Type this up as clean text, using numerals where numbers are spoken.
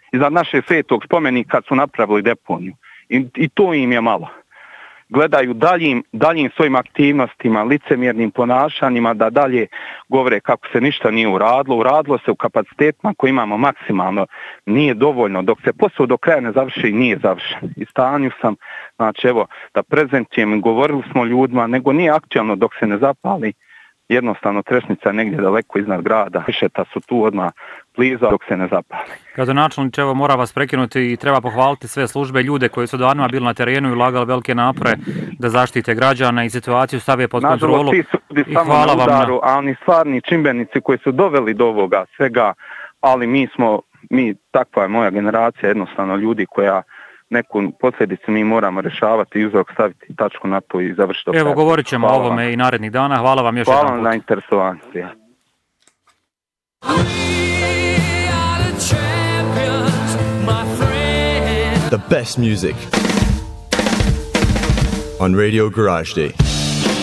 iznad našeg svetog spomenika su napravili deponiju. I to im je malo. Gledaju daljim svojim aktivnostima, licemjernim ponašanjima, da dalje govore kako se ništa nije uradilo. Uradilo se u kapacitetima koji imamo maksimalno. Nije dovoljno. Dok se posao do kraja ne završi, nije završen. I stanju sam, znači evo, da prezentujem, govorili smo ljudima, nego nije aktualno dok se ne zapali. Jednostavno Trešnica negdje daleko iznad grada. Šeta su tu odmah blizu dok se ne zapali. Gradonačelniče, evo mora vas prekinuti i treba pohvaliti sve službe, ljude koji su danima bili na terenu i ulagali velike napore da zaštite građana i situaciju stave pod kontrolu. Nažalost, ti su ljudi samo na udaru, a oni stvarni čimbenici koji su doveli do ovoga svega, ali takva je moja generacija, jednostavno ljudi koja neku posljedicu mi moramo rješavati i uzrok staviti tačku na to i završiti. Evo, govorit ćemo o ovome i narednih dana. Hvala vam još jedan put. Hvala vam na interesovanju. The best music on Radio Garage Day.